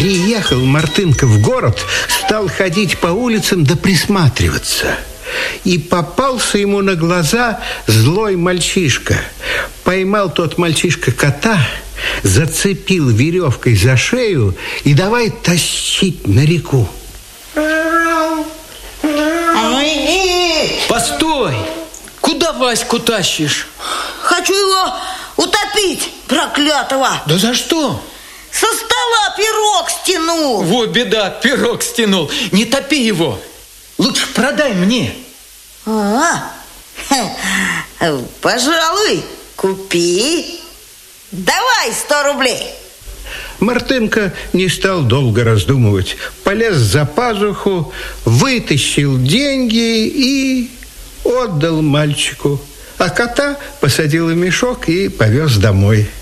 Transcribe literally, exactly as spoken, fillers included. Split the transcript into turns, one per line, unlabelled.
Приехал Мартынка в город, стал ходить по улицам да присматриваться. И попался ему на глаза злой мальчишка. Поймал тот мальчишка кота, зацепил веревкой за шею и давай тащить на реку.
Постой! Куда Ваську тащишь?
Хочу его утопить, проклятого.
Да за что?
Со стола пирог стянул.
Во, беда, пирог стянул. Не топи его. Лучше продай мне.
А, пожалуй, купи. Давай сто рублей.
Мартынка не стал долго раздумывать. Полез за пазуху, вытащил деньги и отдал мальчику. А кота посадил в мешок и повез домой.